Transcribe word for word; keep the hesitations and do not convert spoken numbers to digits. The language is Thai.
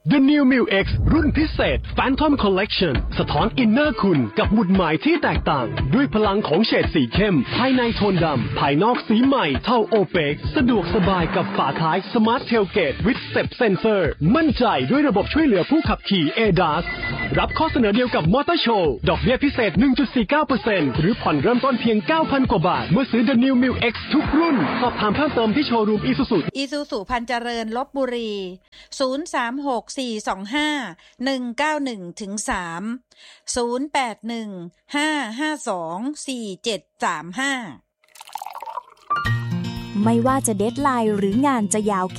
The New มิว X รุ่นพิเศษ Phantom Collection สะท้อนอินเนอร์คุณกับหมุดหมายที่แตกต่างด้วยพลังของเฉดสีเข้มภายในโทนดำภายนอกสีใหม่เท่าโอเปกสะดวกสบายกับฝาท้าย Smart Tailgate with Step Sensor มั่นใจด้วยระบบช่วยเหลือผู้ขับขี่ เอ ดี เอ เอส รับข้อเสนอเดียวกับมอเตอร์โชว์ดอกเบี้ยพิเศษ หนึ่งจุดสี่เก้าเปอร์เซ็นต์ หรือผ่อนเริ่มต้นเพียง เก้าพัน กว่าบาทเมื่อซื้อ The New มิว X ทุกรุ่นสอบถามเพิ่มเติมที่โชว์รูม Isuzu Isuzu พันเจริญลพบุรีศูนย์ สาม หก สี่ สอง ห้า หนึ่ง เก้า หนึ่ง ถึง สาม ศูนย์ แปด หนึ่ง ห้า ห้า สอง สี่ เจ็ด สาม ห้าไม่ว่าจะเดดไลน์หรืองานจะยาว